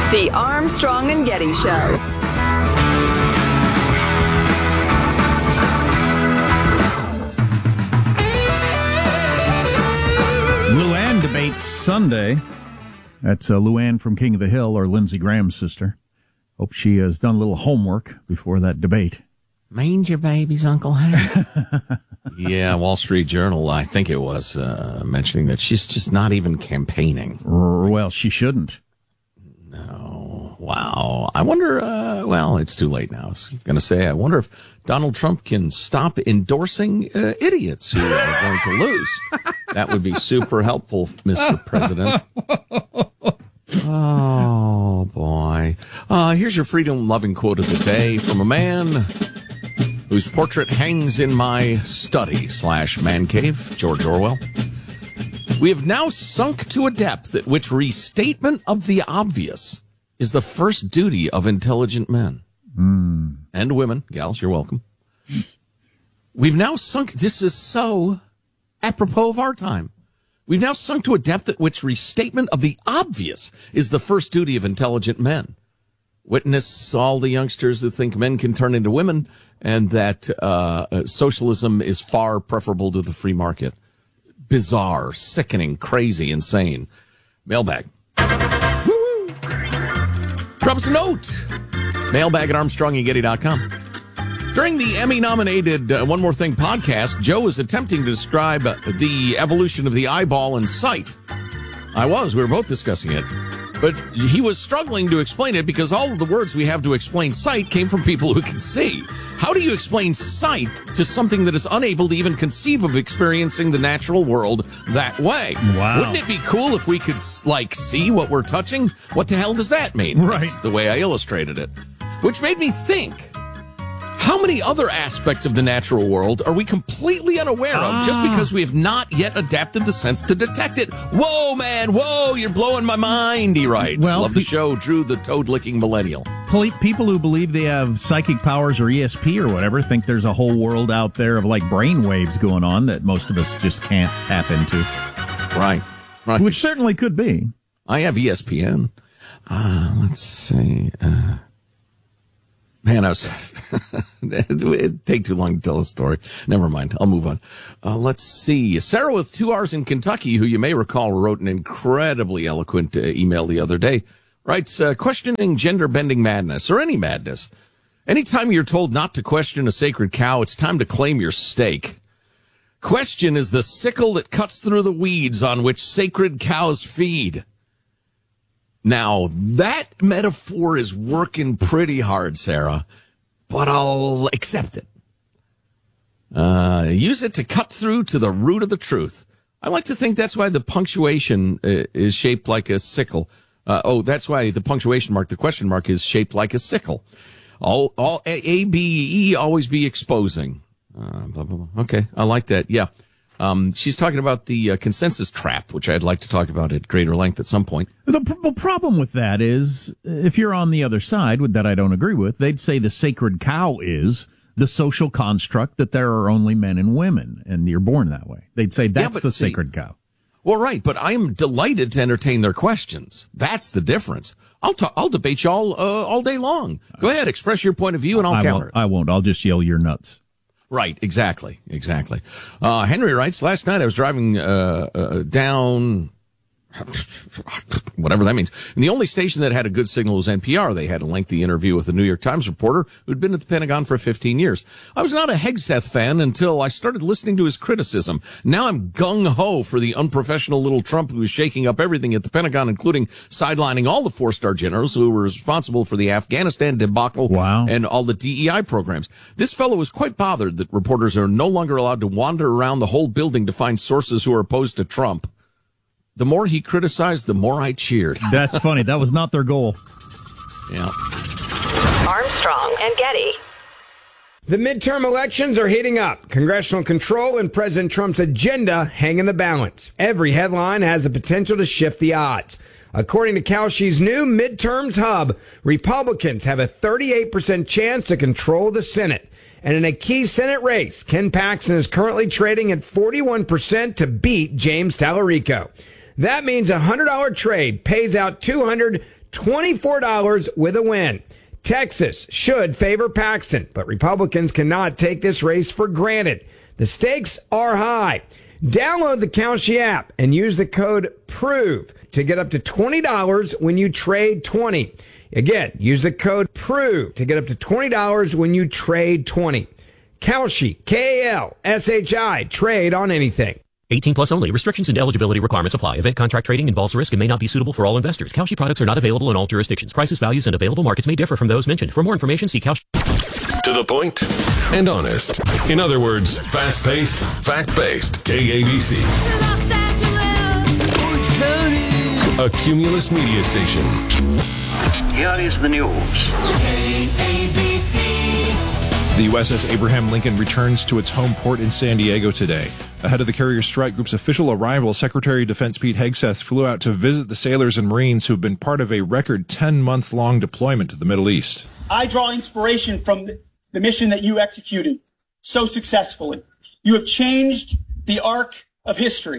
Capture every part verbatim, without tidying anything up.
The Armstrong and Getty Show. Luann debates Sunday. That's uh, Luann from King of the Hill, or Lindsey Graham's sister. Hope she has done a little homework before that debate. Manger babies, Uncle Hank. Yeah, Wall Street Journal, I think it was, uh, mentioning that she's just not even campaigning. Well, she shouldn't. No. Wow. I wonder, uh, well, it's too late now. I was going to say, I wonder if Donald Trump can stop endorsing uh, idiots who are going to lose. That would be super helpful, Mister President. Oh, boy. Uh, here's your freedom-loving quote of the day from a man whose portrait hangs in my study slash man cave, George Orwell. We have now sunk to a depth at which restatement of the obvious is the first duty of intelligent men. Mm. And women. Gals, you're welcome. We've now sunk, this is so apropos of our time. We've now sunk to a depth at which restatement of the obvious is the first duty of intelligent men. Witness all the youngsters who think men can turn into women and that uh, socialism is far preferable to the free market. Bizarre, sickening, crazy, insane. Mailbag. Drop us a note. Mailbag at armstrong and getty dot com. During the Emmy-nominated uh, One More Thing podcast, Joe was attempting to describe uh, the evolution of the eyeball and sight. I was. We were both discussing it. But he was struggling to explain it because all of the words we have to explain sight came from people who can see. How do you explain sight to something that is unable to even conceive of experiencing the natural world that way? Wow. Wouldn't it be cool if we could, like, see what we're touching? What the hell does that mean? Right. That's the way I illustrated it. Which made me think, how many other aspects of the natural world are we completely unaware ah. of just because we have not yet adapted the sense to detect it? Whoa, man, whoa, you're blowing my mind, he writes. Well, Love the show, Drew the toad-licking millennial. People who believe they have psychic powers or E S P or whatever think there's a whole world out there of like brain waves going on that most of us just can't tap into. Right, right. Which certainly could be. I have E S P N. Uh, let's see. Uh, Man, I was, it'd take too long to tell a story. Never mind. I'll move on. Uh, let's see. Sarah with two R's in Kentucky, who you may recall wrote an incredibly eloquent uh, email the other day, writes, uh, questioning gender-bending madness, or any madness. Anytime you're told not to question a sacred cow, it's time to claim your stake. Question is the sickle that cuts through the weeds on which sacred cows feed. Now, that metaphor is working pretty hard, Sarah, but I'll accept it. Uh, use it to cut through to the root of the truth. I like to think that's why the punctuation uh, is shaped like a sickle. Uh, oh, that's why the punctuation mark, the question mark, is shaped like a sickle. All, all A, A, B, E, always be exposing. Uh, blah, blah, blah. Okay, I like that. Yeah. Um, she's talking about the uh, consensus trap, which I'd like to talk about at greater length at some point. The, the problem with that is, if you're on the other side, that I don't agree with, they'd say the sacred cow is the social construct that there are only men and women, and you're born that way. They'd say that's yeah, the see, sacred cow. Well, right, but I'm delighted to entertain their questions. That's the difference. I'll ta- I'll debate y'all uh, all day long. Go ahead, express your point of view, and I'll I counter won't, it. I won't. I'll just yell, "You're nuts." Right, exactly, exactly. Uh, Henry writes, last night I was driving uh, uh, down, whatever that means, and the only station that had a good signal was N P R. They had a lengthy interview with a New York Times reporter who'd been at the Pentagon for fifteen years. I was not a Hegseth fan until I started listening to his criticism. Now I'm gung-ho for the unprofessional little Trump who is shaking up everything at the Pentagon, including sidelining all the four-star generals who were responsible for the Afghanistan debacle wow. and all the D E I programs. This fellow was quite bothered that reporters are no longer allowed to wander around the whole building to find sources who are opposed to Trump. The more he criticized, the more I cheered. That's funny. That was not their goal. Yeah. Armstrong and Getty. The midterm elections are heating up. Congressional control and President Trump's agenda hang in the balance. Every headline has the potential to shift the odds. According to Kalshi's new midterms hub, Republicans have a thirty-eight percent chance to control the Senate. And in a key Senate race, Ken Paxton is currently trading at forty-one percent to beat James Tallarico. That means a one hundred dollars trade pays out two hundred twenty-four dollars with a win. Texas should favor Paxton, but Republicans cannot take this race for granted. The stakes are high. Download the Kalshi app and use the code PROVE to get up to twenty dollars when you trade twenty. Again, use the code PROVE to get up to twenty dollars when you trade twenty. Kalshi, K A L S H I, trade on anything. eighteen plus only. Restrictions and eligibility requirements apply. Event contract trading involves risk and may not be suitable for all investors. Kalshi products are not available in all jurisdictions. Prices, values, and available markets may differ from those mentioned. For more information, see Kalshi. To the point and honest. In other words, fast-paced, fact-based. K A B C. Los Angeles. Orange County. A Cumulus media station. Here is the news. K A B C. The U S S Abraham Lincoln returns to its home port in San Diego today. Ahead of the carrier strike group's official arrival, Secretary of Defense Pete Hegseth flew out to visit the sailors and Marines who've been part of a record ten-month-long deployment to the Middle East. I draw inspiration from the mission that you executed so successfully. You have changed the arc of history,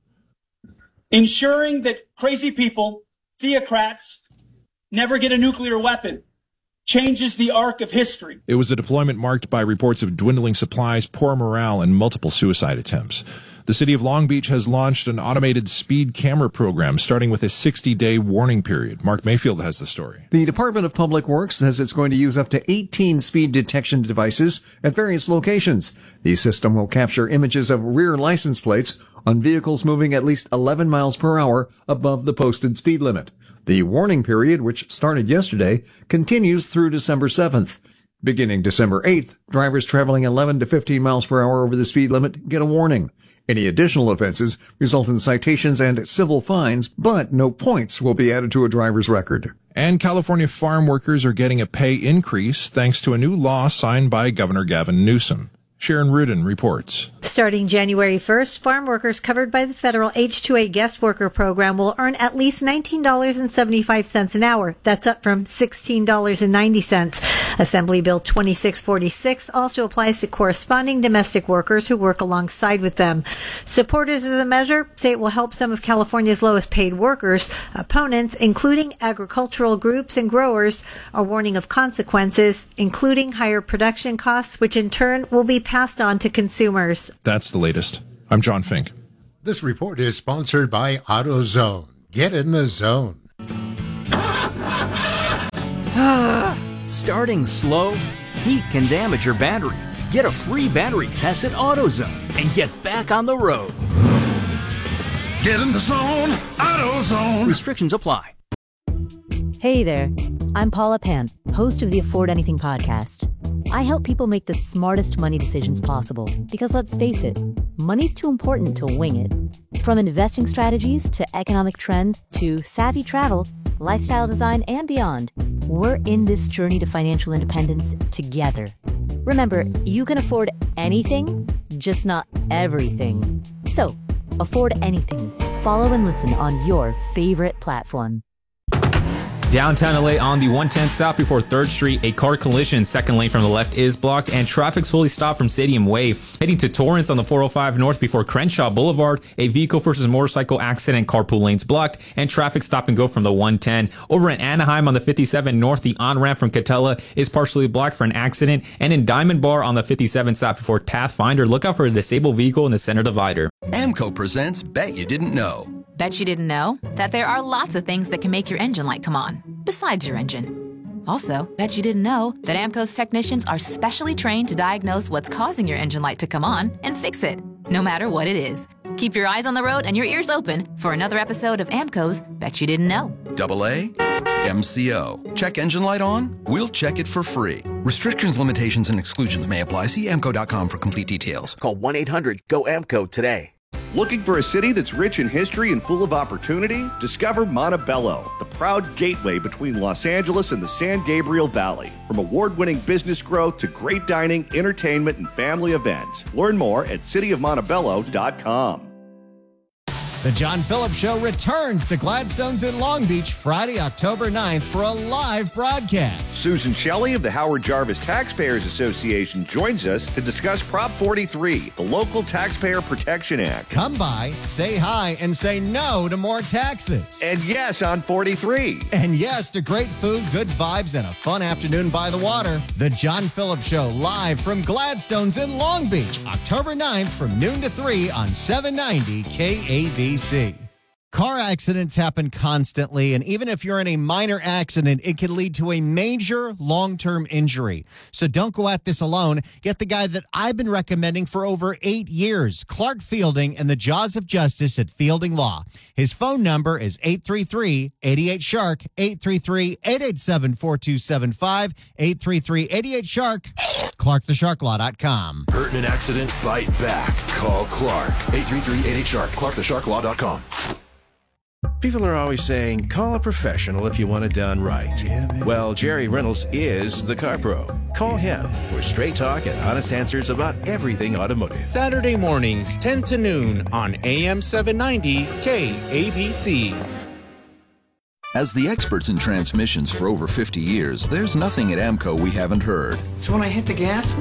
ensuring that crazy people, theocrats, never get a nuclear weapon. Changes the arc of history. It was a deployment marked by reports of dwindling supplies, poor morale, and multiple suicide attempts. The city of Long Beach has launched an automated speed camera program starting with a sixty-day warning period. Mark Mayfield has the story. The Department of Public Works says it's going to use up to eighteen speed detection devices at various locations. The system will capture images of rear license plates on vehicles moving at least eleven miles per hour above the posted speed limit. The warning period, which started yesterday, continues through December seventh. Beginning December eighth, drivers traveling eleven to fifteen miles per hour over the speed limit get a warning. Any additional offenses result in citations and civil fines, but no points will be added to a driver's record. And California farm workers are getting a pay increase thanks to a new law signed by Governor Gavin Newsom. Sharon Rudin reports. Starting January first, farm workers covered by the federal H two A guest worker program will earn at least nineteen dollars and seventy-five cents an hour. That's up from sixteen dollars and ninety cents. Assembly Bill twenty-six forty-six also applies to corresponding domestic workers who work alongside with them. Supporters of the measure say it will help some of California's lowest paid workers. Opponents, including agricultural groups and growers, are warning of consequences, including higher production costs, which in turn will be passed on to consumers. That's the latest. I'm John Fink. This report is sponsored by AutoZone. Get in the zone. Starting slow? Heat can damage your battery. Get a free battery test at AutoZone and get back on the road. Get in the zone. AutoZone. Restrictions apply. Hey there. I'm Paula Pant, host of the Afford Anything podcast. I help people make the smartest money decisions possible because, let's face it, money's too important to wing it. From investing strategies to economic trends to savvy travel, lifestyle design, and beyond, we're in this journey to financial independence together. Remember, you can afford anything, just not everything. So, afford anything. Follow and listen on your favorite platform. Downtown L A on the one ten south before third street, a car collision. Second lane from the left is blocked and traffic's fully stopped from Stadium Way. Heading to Torrance on the four oh five north before Crenshaw Boulevard, a vehicle versus motorcycle accident, carpool lanes blocked, and traffic stop and go from the one ten. Over in Anaheim on the fifty-seven north, the on-ramp from Catella is partially blocked for an accident. And in Diamond Bar on the fifty-seven south before Pathfinder, look out for a disabled vehicle in the center divider. AMCO presents Bet You Didn't Know. Bet you didn't know that there are lots of things that can make your engine light come on, besides your engine. Also, bet you didn't know that AMCO's technicians are specially trained to diagnose what's causing your engine light to come on and fix it, no matter what it is. Keep your eyes on the road and your ears open for another episode of AMCO's Bet You Didn't Know. Double A, M C O. Check engine light on? We'll check it for free. Restrictions, limitations, and exclusions may apply. See A M C O dot com for complete details. Call one eight hundred G O A M C O today. Looking for a city that's rich in history and full of opportunity? Discover Montebello, the proud gateway between Los Angeles and the San Gabriel Valley. From award-winning business growth to great dining, entertainment, and family events. Learn more at city of montebello dot com. The John Phillips Show returns to Gladstone's in Long Beach Friday, October ninth for a live broadcast. Susan Shelley of the Howard Jarvis Taxpayers Association joins us to discuss Prop forty-three, the Local Taxpayer Protection Act. Come by, say hi, and say no to more taxes. And yes on forty-three. And yes to great food, good vibes, and a fun afternoon by the water. The John Phillips Show live from Gladstone's in Long Beach, October ninth from noon to three on seven ninety K A B C. Car accidents happen constantly, and even if you're in a minor accident, it can lead to a major long-term injury. So don't go at this alone. Get the guy that I've been recommending for over eight years, Clark Fielding and the Jaws of Justice at Fielding Law. His phone number is eight three three, eight eight, shark, eight three three, eight eight seven, four two seven five, eight three three, eight eight, shark, clark the shark law dot com. Hurt in an accident? Bite back. Call Clark. eight three three, eight eight, shark, clark the shark law dot com. People are always saying, call a professional if you want it done right. Yeah, well, Jerry Reynolds is the car pro. Call him for straight talk and honest answers about everything automotive. Saturday mornings, ten to noon on A M seven ninety K A B C. As the experts in transmissions for over fifty years, there's nothing at AMCO we haven't heard. So when I hit the gas,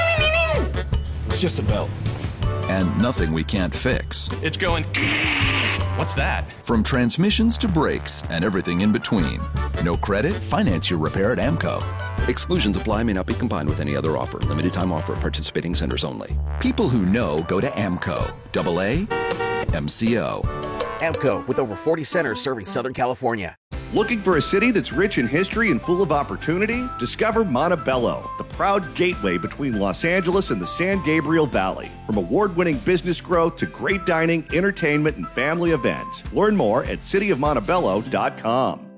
it's just a belt. And nothing we can't fix. It's going... What's that? From transmissions to brakes and everything in between. No credit? Finance your repair at AMCO. Exclusions apply, may not be combined with any other offer. Limited time offer, participating centers only. People who know go to AMCO. Double A M C O. AMCO, with over forty centers serving Southern California. Looking for a city that's rich in history and full of opportunity? Discover Montebello, the proud gateway between Los Angeles and the San Gabriel Valley. From award-winning business growth to great dining, entertainment, and family events. Learn more at city of montebello dot com.